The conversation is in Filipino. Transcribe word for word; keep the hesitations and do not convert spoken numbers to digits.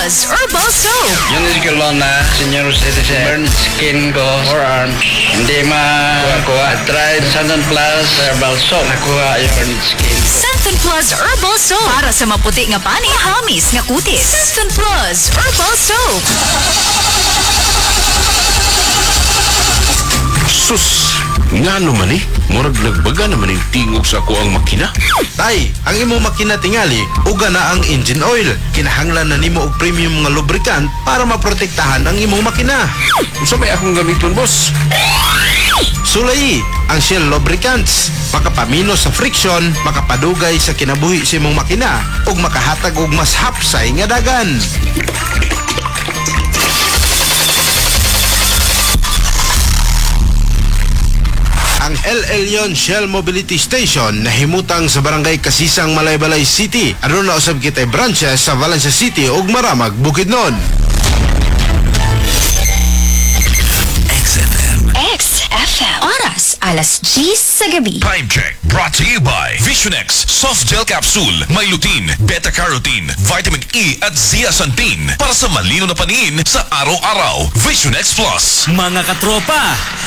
Plus Herbal Soap. Yun is Kelowna, senior citizen. Burn skin ko, forearms. Hindi ma-kuha. Try Santon Plus Herbal Soap. Nakuha yung burn skin ko. Santon Plus Herbal Soap. Para sa maputi nga pani, hamis nga kutis. Santon Plus Herbal Soap. Sus, nga naman eh. Murag nagbaga naman yung tingog sa ako ang makina. Tay, ang imo makina tingali, uga na ang engine oil. Kinahanglan na nimo og premium nga lubricant para maprotektahan ang imong makina. Unsa may akong gamiton, boss? Sulay, ang Shell Lubricants. Makapamino sa friction, makapadugay sa kinabuhi sa imong makina, ug makahatag og mas hapsay nga dagan. Ang El Elyon Shell Mobility Station na himutang sa barangay Kasisang, Malaybalay City. Aron na usab kitay branches sa Valencia City ug Maramag, Bukidnon. X F M. Oras, alas diyes sa gabi. Time check brought to you by Visionex Soft Gel Capsule. May lutein, beta-carotene, vitamin E at zeaxanthin para sa malino na paningin sa araw-araw. Visionex Plus. Mga katropa,